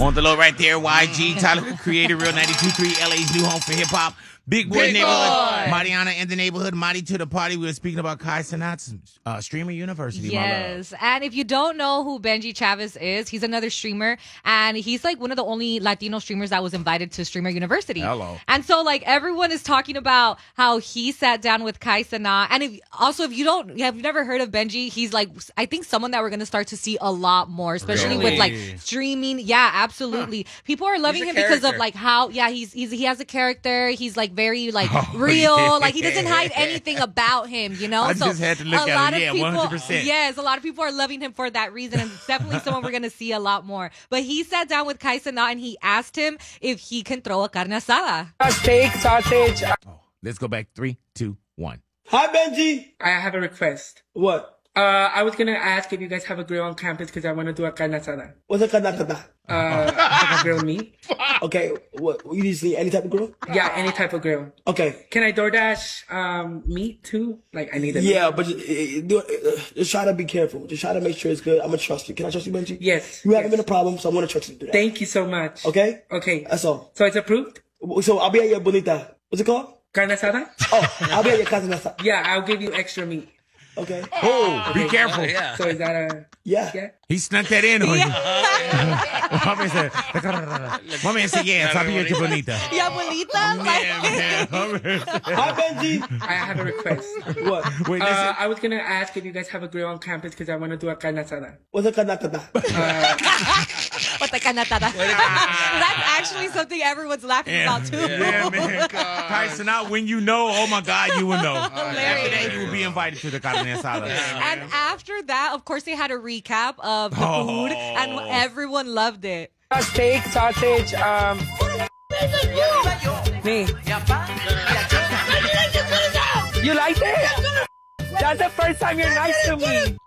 On the low right there, YG, Tyler Creator, Real 92.3, LA's new home for hip hop. Big Boy Neighborhood, Mariana in the neighborhood, Mari to the party. We were speaking about Kai Cenat's Streamer University. Yes, and if you don't know who Benji Chavez is, he's another streamer, and he's like one of the only Latino streamers that was invited to Streamer University. Hello. And so like everyone is talking about how he sat down with Kai Cenat, and if you have never heard of Benji, he's like I think someone that we're gonna start to see a lot more, especially with like streaming. Yeah, absolutely. People are loving him because of like how he has a character. He's like very like real, like he doesn't hide anything about him, you know. I just had to look at him. Yeah, 100%. Yes, a lot of people are loving him for that reason, and it's definitely someone we're gonna see a lot more. But he sat down with Kai Cenat and he asked him if he can throw a carne asada. Steak, sausage. Let's go back. 3, 2, 1. Hi, Benji. I have a request. What? I was gonna ask if you guys have a grill on campus because I want to do a carne asada. What's a kanakata? Like a grilled meat. Okay, what? You usually any type of grill? Yeah, any type of grill. Okay. Can I DoorDash meat too? Like I need it. Yeah, but just try to be careful. Just try to make sure it's good. I'm gonna trust you. Can I trust you, Benji? Yes. You haven't been a problem, so I'm gonna trust you to do that. Thank you so much. Okay? Okay. That's all. So it's approved? So I'll be at your bonita. What's it called? Carne asada? Oh, I'll be at your casa. Yeah, I'll give you extra meat. Okay. Oh, be careful. Yeah. So is that a... Yeah. He snuck that in on you. My man said, yeah, I'll be at your bonita. Ya abuelita? Hi, Benji. I have a request. What? Wait, I was gonna ask if you guys have a grill on campus because I want to do a carne asada. What's a kanakata? What the canatada? That's actually something everyone's laughing about too. Yeah, man. Kai Cenat, when you know, oh my God, you will know. After Hilarious. that, you will be invited to the carne asada. And after that, of course, they had a recap of the food, and everyone loved it. Steak, sausage, Me. You like it? That's the first time you're nice to me.